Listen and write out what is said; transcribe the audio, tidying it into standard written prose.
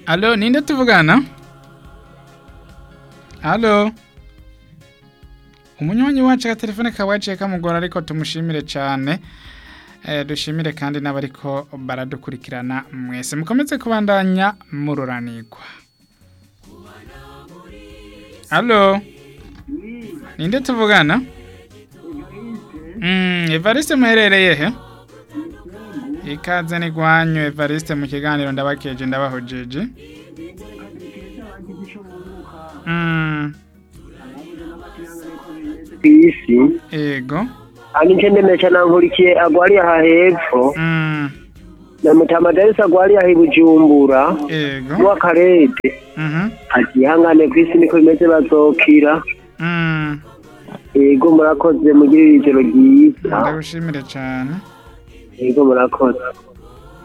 Allo, ninde tuvugana? Allo. Umunywanyi wacu ka telefone kawaciye kamugora ariko tumushimire cyane. Dushimire kandi n'abariko baradukurikirana mwese mukomeze kubandanya mururanirwa. Allo. Ninde tuvugana? Evariste muherereye he? Ikaze ni gwanyu Evariste mu kiganiro ndabakeje ndabahojeje. Isi. Ego. Ani ngendemesha nankurikiye agwari aha hepfo. Na mutamadari agwari aha Bujumbura. Ego. Mu akarete. Agihangane kwisi niko bimeze bazokira. Ego murakoze mugirira ijoro ryiza. Ndagushimire cyane. Ego murakoze.